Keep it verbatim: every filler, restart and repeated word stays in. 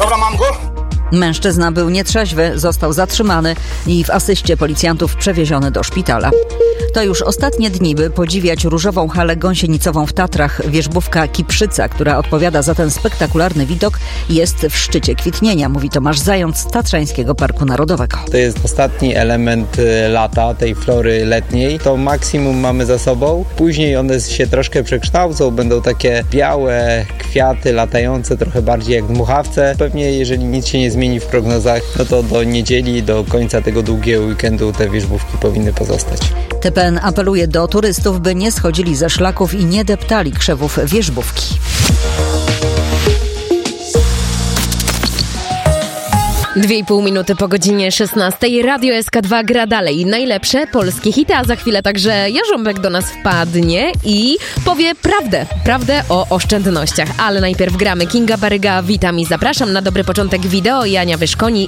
Dobra, mam go. Mężczyzna był nietrzeźwy, został zatrzymany i w asyście policjantów przewieziony do szpitala. To już ostatnie dni, by podziwiać różową halę gąsienicową w Tatrach. Wierzbówka Kiprzyca, która odpowiada za ten spektakularny widok, jest w szczycie kwitnienia, mówi Tomasz Zając z Tatrzańskiego Parku Narodowego. To jest ostatni element lata, tej flory letniej. To maksimum mamy za sobą. Później one się troszkę przekształcą, będą takie białe kwiaty latające, trochę bardziej jak dmuchawce. Pewnie jeżeli nic się nie zmieni w prognozach, no to do niedzieli, do końca tego długiego weekendu te wierzbówki powinny pozostać. T P N apeluje do turystów, by nie schodzili ze szlaków i nie deptali krzewów wierzbówki. Dwie i pół minuty po godzinie szesnastej. Radio S K dwa gra dalej. Najlepsze polskie hity, a za chwilę także Jarząbek do nas wpadnie i powie prawdę. Prawdę o oszczędnościach. Ale najpierw gramy. Kinga Baryga, witam i zapraszam na dobry początek wideo. Jania Wyszkoni